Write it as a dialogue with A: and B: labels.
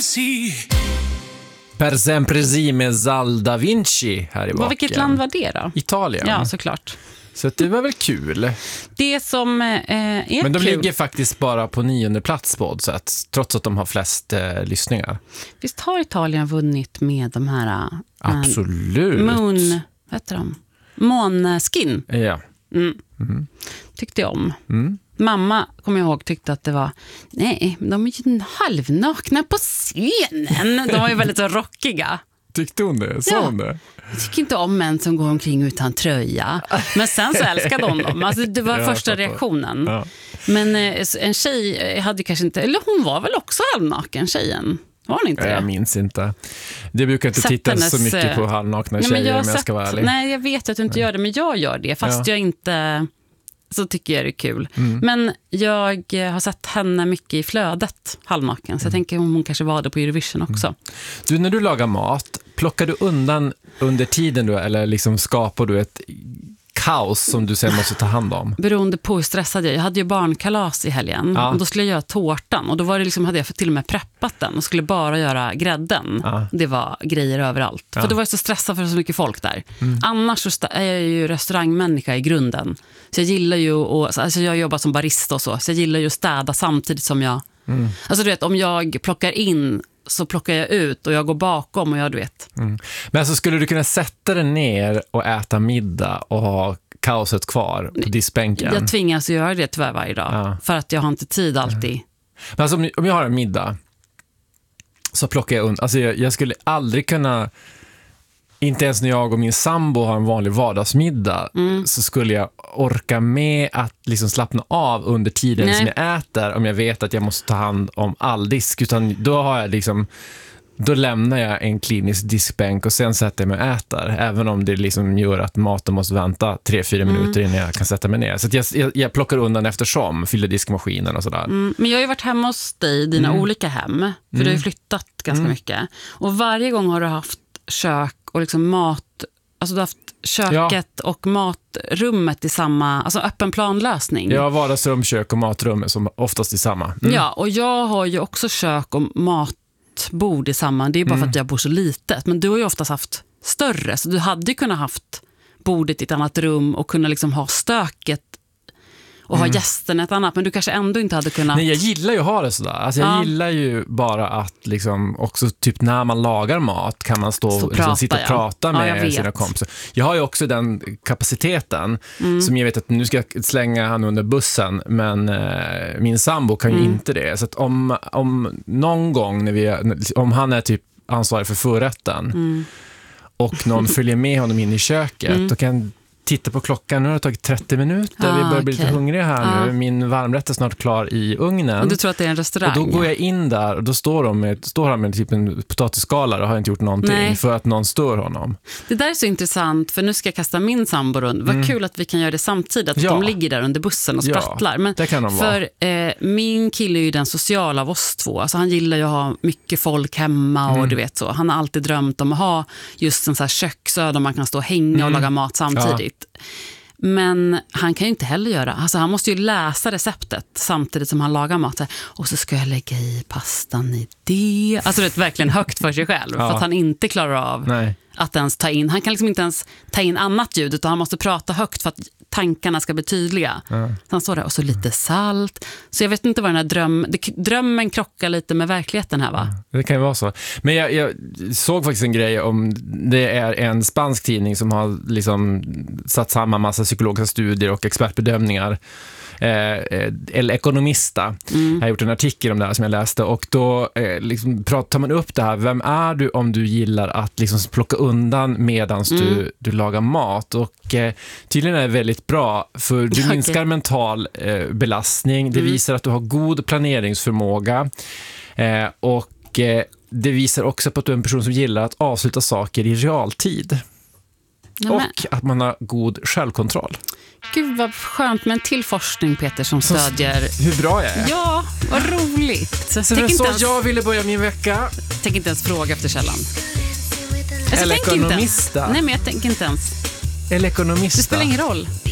A: Per sempre sì med Zal da Vinci här i baken.
B: Vilket land var det då?
A: Italien.
B: Ja, såklart.
A: Så det var väl kul.
B: Det som är kul...
A: Men de ligger faktiskt bara på 9:e plats på oddset, trots att de har flest lyssningar.
B: Visst har Italien vunnit med de här...
A: Absolut.
B: Vad heter de? Måneskin.
A: Ja.
B: Tyckte jag om. Mamma, kommer jag ihåg, tyckte att det var... Nej, de är ju halvnakna på scenen. De var ju väldigt så rockiga.
A: Tyckte hon det? Sa hon det?
B: Jag tycker inte om män som går omkring utan tröja. Men sen så älskade hon dem. Alltså, det var första reaktionen. Ja. Men en tjej hade kanske inte... Eller hon var väl också halvnaken, tjejen? Var hon inte det?
A: Jag minns inte. Det brukar inte titta så mycket på halvnakna tjejer om jag ska vara ärlig.
B: Nej, jag vet att du inte gör det, men jag gör det. Fast jag inte... Så tycker jag det är kul. Men jag har sett henne mycket i flödet, halvnaken. Så jag tänker om hon kanske var det på Eurovision också.
A: Du, när du lagar mat, plockar du undan under tiden då, eller liksom skapar du ett kaos som du sen måste ta hand om? Beroende
B: på hur stressad jag. Jag hade ju barnkalas i helgen. Och då skulle jag göra tårtan. Och då var det liksom, hade jag till och med preppat den. Och skulle bara göra grädden. Det var grejer överallt. För då var jag så stressad för så mycket folk där. Annars så är jag ju restaurangmänniska i grunden. Så jag gillar ju alltså jag jobbar som barista och så jag gillar ju att städa samtidigt som jag... Alltså du vet, om jag plockar in så plockar jag ut och jag går bakom och jag, du vet.
A: Men alltså, skulle du kunna sätta dig ner och äta middag och ha kaoset kvar på diskbänken?
B: Jag tvingas att göra det tyvärr varje dag. För att jag har inte tid alltid.
A: Men alltså, om jag har en middag så plockar jag undan. Alltså jag skulle aldrig kunna... Inte ens när jag och min sambo har en vanlig vardagsmiddag så skulle jag orka med att liksom slappna av under tiden som jag äter om jag vet att jag måste ta hand om all disk. Utan då har jag liksom... Då lämnar jag en klinisk diskbänk och sen sätter jag mig och äter. Även om det liksom gör att maten måste vänta 3-4 minuter innan jag kan sätta mig ner. Så att jag plockar undan eftersom, fyller diskmaskinen och sådär. Men
B: jag har ju varit hemma hos dig, dina olika hem. För du har ju flyttat ganska mycket. Och varje gång har du haft kök och liksom mat... Alltså du har haft köket och matrummet i samma... Alltså öppen planlösning.
A: Ja, vardagsrum, kök och matrum som oftast i samma.
B: Ja, och jag har ju också kök och matbord i samma. Det är bara för att jag bor så litet. Men du har ju oftast haft större. Så du hade ju kunnat haft bordet i ett annat rum och kunna liksom ha stöket och ha gästerna ett annat, men du kanske ändå inte hade kunnat...
A: Nej, jag gillar ju att ha det sådär. Alltså jag gillar ju bara att liksom också typ när man lagar mat kan man stå och liksom sitta och prata med sina kompisar. Jag har ju också den kapaciteten som jag vet att nu ska jag slänga han under bussen, men min sambo kan ju inte det. Så att om någon gång om han är typ ansvarig för förrätten och någon följer med honom in i köket, då kan titta på klockan, nu har det tagit 30 minuter. Vi börjar bli lite hungriga här nu. Min varmrätt är snart klar i ugnen.
B: Och du tror att det är en restaurang?
A: Och då går jag in där och då står han med typ en potatisskalare och har inte gjort någonting för att någon stör honom.
B: Det där är så intressant, för nu ska jag kasta min sambo runt. Vad kul att vi kan göra det samtidigt, att de ligger där under bussen och sprattlar. Men
A: det kan de
B: för min kille är ju den sociala av oss två. Alltså han gillar ju att ha mycket folk hemma och du vet så. Han har alltid drömt om att ha just en så här köksö där man kan stå och hänga och laga mat samtidigt. Men han kan ju inte heller göra. Alltså han måste ju läsa receptet samtidigt som han lagar mat. Och så ska jag lägga i pastan i det. Alltså det är verkligen högt för sig själv. För att han inte klarar av att ens ta in. Han kan liksom inte ens ta in annat ljud, utan han måste prata högt för att tankarna ska bli tydliga. Så han står där och så lite salt. Så jag vet inte vad den här drömmen krockar lite med verkligheten här, va?
A: Det kan ju vara så. Men jag såg faktiskt en grej om det är en spansk tidning som har liksom satt samman massa psykologiska studier och expertbedömningar. El Economista har gjort en artikel om det här som jag läste, och då liksom tar man upp det här, vem är du om du gillar att liksom plocka undan medans du lagar mat, och tydligen är det väldigt bra, för du minskar mental belastning, det visar att du har god planeringsförmåga och det visar också på att du är en person som gillar att avsluta saker i realtid. Och att man har god självkontroll.
B: Gud vad skönt med en till forskning, Peter, som stödjer...
A: Hur bra jag är.
B: Ja, vad roligt.
A: Så jag ville börja min vecka.
B: Tänk inte ens fråga efter källan.
A: Eller ekonomista.
B: Nej, men jag tänker inte ens.
A: Eller ekonomista.
B: Det spelar ingen roll.